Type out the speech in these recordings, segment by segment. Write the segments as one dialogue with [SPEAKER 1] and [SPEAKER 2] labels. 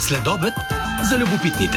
[SPEAKER 1] Следобед за любопитните.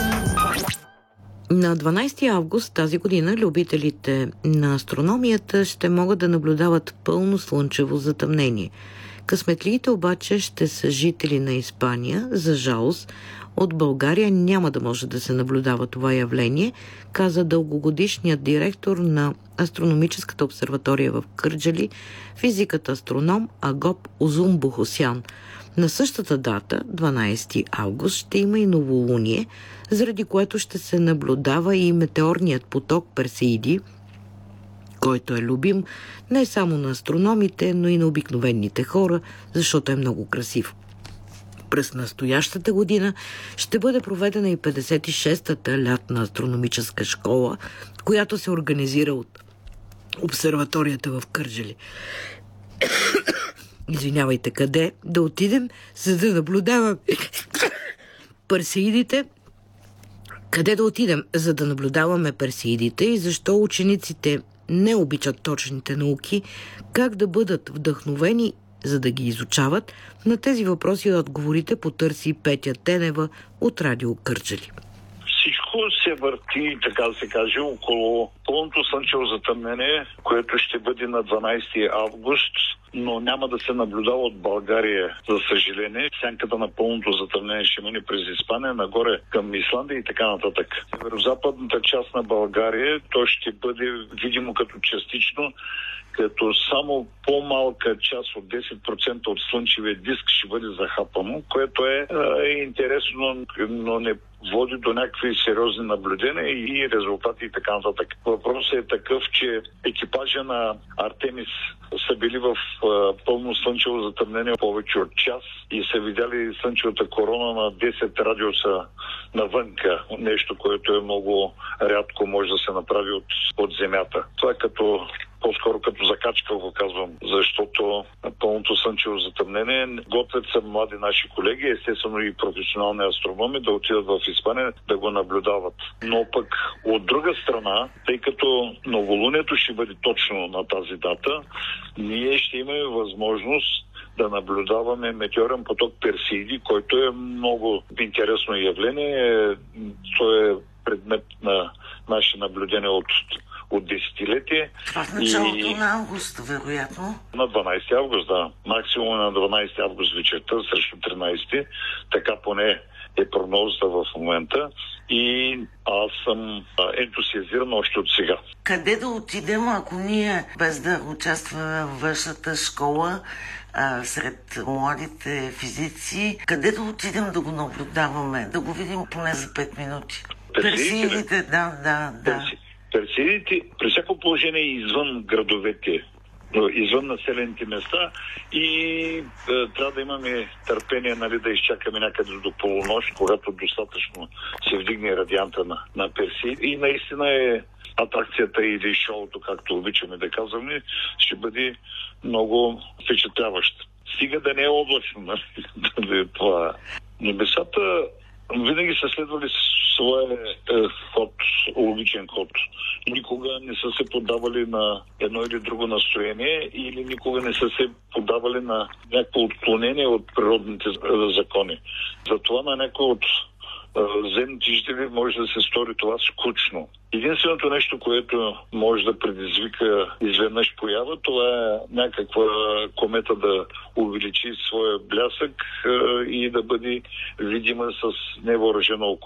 [SPEAKER 2] На 12 август тази година любителите на астрономията ще могат да наблюдават пълно слънчево затъмнение. Късметлиите обаче ще са жители на Испания. За жалост, от България няма да може да се наблюдава това явление, каза дългогодишният директор на Астрономическата обсерватория в Кърджали, физикът-астроном Агоп Узумбохосян. На същата дата, 12 август, ще има и новолуние, заради което ще се наблюдава и метеорният поток Персеиди, който е любим не само на астрономите, но и на обикновените хора, защото е много красив. През настоящата година ще бъде проведена и 56-та лятна астрономическа школа, която се организира от обсерваторията в Кърджали. Извинявайте, къде да отидем, за да наблюдаваме персеидите? Къде да отидем, за да наблюдаваме персеидите и защо учениците не обичат точните науки, как да бъдат вдъхновени, за да ги изучават? На тези въпроси отговорите потърси Петя Тенева от Радио Кърджали.
[SPEAKER 3] Всичко се върти, така да се каже, около пълното слънчево затъмнение, което ще бъде на 12 август, но няма да се наблюдава от България, за съжаление. Сянката на пълното затъмнение ще мине през Испания, нагоре към Исландия и така нататък. Северозападната част на България, то ще бъде видимо като частично, като само по-малка част от 10% от слънчевия диск ще бъде захапано, което е интересно, но не води до някакви сериозни наблюдения и резултати и така нататък. Въпросът е такъв, че екипажа на Артемис са били в пълно слънчево затъмнение повече от час и са видяли слънчевата корона на 10 радиуса навънка. Нещо, което е много рядко може да се направи от Земята. Това е по-скоро като закачка го казвам, защото пълното слънчево затъмнение готвят са млади наши колеги, естествено и професионални астрономи, да отидат в Испания да го наблюдават. Но пък от друга страна, тъй като новолунието ще бъде точно на тази дата, ние ще имаме възможност да наблюдаваме метеорен поток Персеиди, който е много интересно явление. Той е предмет на наши наблюдения от десетилетие.
[SPEAKER 4] Това в началото на август, вероятно?
[SPEAKER 3] На 12 август, да. Максимум на 12 август вечерта, срещу 13. Така поне е прогнозата в момента. И аз съм ентусиазиран още от сега.
[SPEAKER 4] Къде да отидем, ако ние, без да участваме в вашата школа, сред младите физици, къде да отидем да го наблюдаваме, да го видим поне за 5 минути? Персеидите, да.
[SPEAKER 3] Персеидите при всяко положение извън градовете, извън населените места и трябва да имаме търпение, да изчакаме някъде до полунощ, когато достатъчно се вдигне радианта на Персеид. И наистина атракцията или шоуто, както обичаме да казваме, ще бъде много впечатляваща. Стига да не е облачно. Това. Небесата винаги са следвали своя логичен ход. Никога не са се подавали на едно или друго настроение или никога не са се подавали на някакво отклонение от природните закони. Затова на някой от земните жители може да се стори това скучно. Единственото нещо, което може да предизвика изведнъж поява, това е някаква комета да увеличи своя блясък и да бъде видима с невъоръжено око.